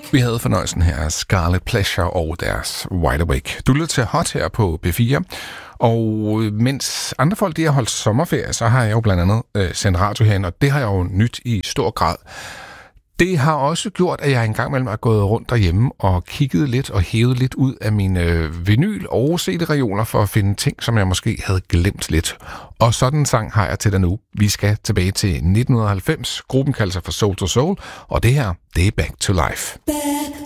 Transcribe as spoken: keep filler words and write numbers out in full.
Vi havde fornøjelsen her af Scarlet Pleasure og deres Wide Awake. Du lytter til Hot her på B fire, og mens andre folk de har holdt sommerferie, så har jeg jo blandt andet øh, sendt radio herhen, og det har jeg jo nyt i stor grad. Det har også gjort, at jeg engang mellem er gået rundt derhjemme og kigget lidt og hævet lidt ud af mine øh, vinyl- og C D-reoler for at finde ting, som jeg måske havde glemt lidt. Og sådan en sang har jeg til dig nu. Vi skal tilbage til nitten halvfems. Gruppen kalder sig for Soul to Soul, og det her, det er Back to Life. Back